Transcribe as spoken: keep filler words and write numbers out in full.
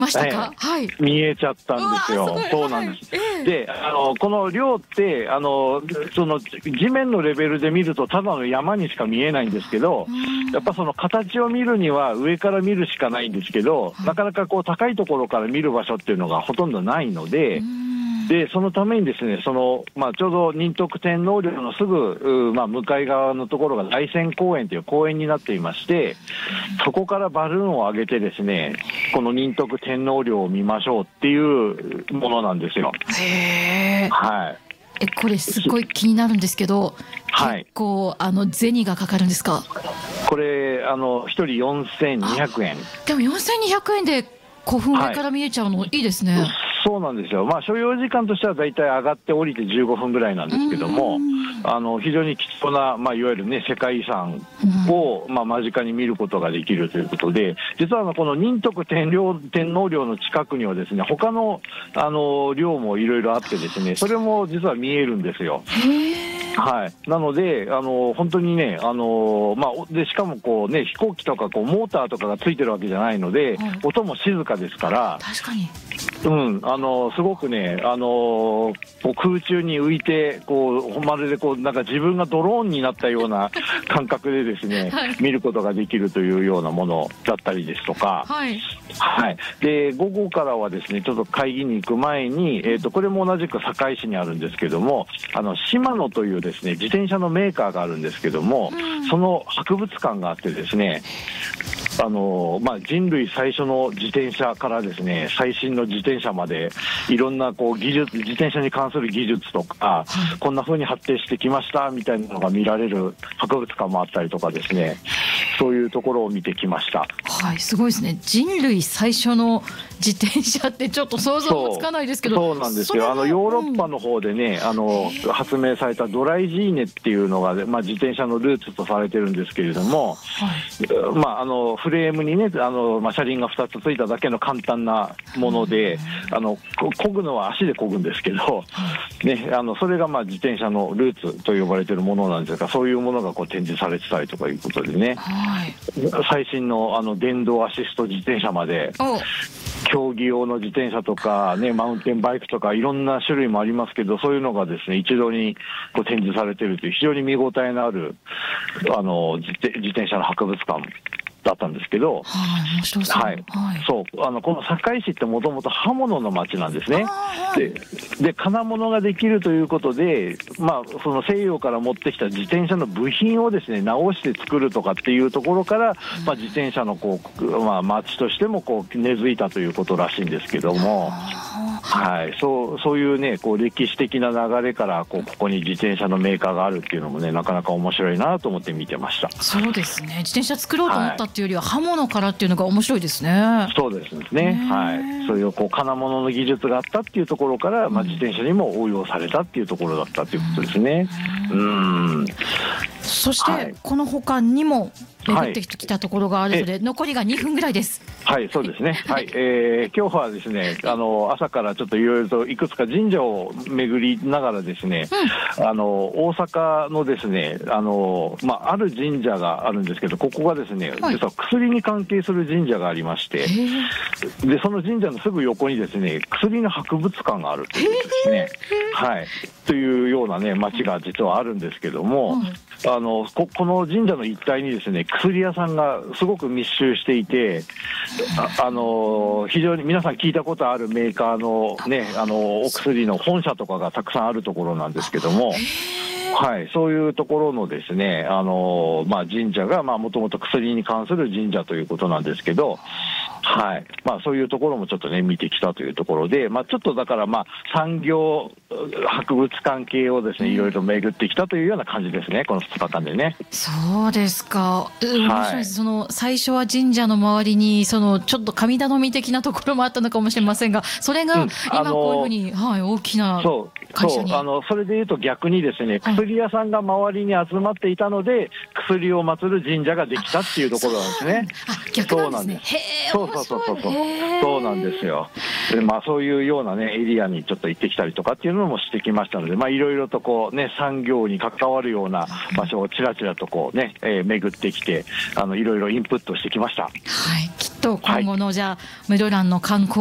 ましたか？ ええ、 はい。 見えちゃったんですよ。 うわーすごい。 そうなんです。 はい、ええ、 で、あの、この量って、あの、その地面のレベルで見るとただの山にしか見えないんですけど、やっぱその形を見るには上から見るしかないんですけど、なかなかこう高いところから見る場所っていうのがほとんどないので、で、そのためにですね、その、まあ、ちょうど仁徳天皇陵のすぐ、まあ、向かい側のところが大仙公園という公園になっていまして、そこからバルーンを上げてですね、この仁徳天皇陵を見ましょうっていうものなんですよ。 へー。 はい。 え、これすごい気になるんですけど、はい、結構あの銭がかかるんですか？ これあのひとりよんせんにひゃくえん。 でもよんせんにひゃくえんで古墳上から見えちゃうの、はい、いいですね。 そうなんですよ。まあ所要時間としてはだいたい上がって降りてじゅうごふんぐらいなんですけども、あの非常に貴重な、まあ、いわゆるね世界遺産を、まあ、間近に見ることができるということで、実はあのこの仁徳天皇天皇陵の近くにはですね、他のあの陵もいろいろあってですね、それも実は見えるんですよ。はい、なのであの本当にね、あの、まあ、でしかもこう、ね、飛行機とかこうモーターとかがついてるわけじゃないので、はい、音も静かですから、 確かに、 うん、あのすごくね、あのこう空中に浮いてこうまるでこうなんか自分がドローンになったような感覚でですね、はい、見ることができるというようなものだったりですとか、 はいはい、で午後からはですね、ちょっと会議に行く前に、えーと、これも同じく堺市にあるんですけども、あのシマノというですね自転車のメーカーがあるんですけども、うん、その博物館があってですね、あのまあ、人類最初の自転車からですね最新の自転車までいろんなこう技術、自転車に関する技術とか、はい、こんな風に発展してきましたみたいなのが見られる博物館もあったりとかですね、そういうところを見てきました。 はい、すごいですね。人類最初の自転車ってちょっと想像もつかないですけど、 そう、そうなんですよ。あのヨーロッパの方でね、うん、あの発明されたドライジーネっていうのが、まあ、自転車のルーツとされてるんですけれども、はい、まあ、あのフレームにね、あの、まあ、車輪がふたつついただけの簡単なもので、あの漕ぐのは足で漕ぐんですけど、ね、あのそれがまあ自転車のルーツと呼ばれているものなんですが、そういうものがこう展示されてたりとかいうことでね、はい、最新の、あの電動アシスト自転車まで、競技用の自転車とか、ね、マウンテンバイクとかいろんな種類もありますけど、そういうのがですね一度にこう展示されているという非常に見応えのあるあの 自, 自転車の博物館だったんですけど、 はい、面白そう。 はい、はい、そうあのこの堺市ってもともと刃物の町なんですね。で, で金物ができるということで、まあ、その西洋から持ってきた自転車の部品をですね直して作るとかっていうところから、まあ、自転車のこう、まあ、町としてもこう根付いたということらしいんですけども、はい、そう、そういうねこう歴史的な流れからこうここに自転車のメーカーがあるっていうのもねなかなか面白いなと思って見てました。 そうですね、自転車作ろうと思ったっていうよりは、はい、刃物からっていうのが面白いですね。 そうですね、はい、そういうこう金物の技術があったっていうところから、まあ、自転車にも応用されたっていうところだったということですね。うん、うん、 そして、はい、この他にも巡ってきたところがあるので、はい、残りがにふんぐらいです。 はい、そうですね、はい、えー、今日はですねあの朝からちょっといろいろといくつか神社を巡りながらですね、うん、あの大阪のですねあの、まあ、ある神社があるんですけど、ここがですね、はい、実は薬に関係する神社がありまして、でその神社のすぐ横にですね薬の博物館があるというですね、はい、というようなね町が実はあるんですけども、うん、あの こ, この神社の一帯にですね薬屋さんがすごく密集していて、あ、あの非常に皆さん聞いたことあるメーカーのねあのお薬の本社とかがたくさんあるところなんですけども、はい、そういうところのですねあの、まあ、神社がもともと薬に関する神社ということなんですけど、はい、まあ、そういうところもちょっとね見てきたというところで、まあ、ちょっとだからまあ産業博物館系をですねいろいろ巡ってきたというような感じですね、このふつかかんでね。 そうですか、面白いです。その最初は神社の周りにそのちょっと神頼み的なところもあったのかもしれませんが、それが今こういうふうに、うん、はい、大きな。 そう会社に。 そう、あのそれでいうと逆にですね、薬屋さんが周りに集まっていたので、薬を祀る神社ができたっていうところなんですね。 あ、逆なんですね。へえ、 そうそうそうそうそう、 へーそうなんですよ。で、まあ、そういうようなねエリアにちょっと行ってきたりとかっていうのもしてきましたので、まあ、いろいろとこうね産業に関わるような場所をちらちらとこうね、えー、巡ってきて、あのいろいろインプットしてきました。 はい、きっと今後のじゃあ室蘭の観光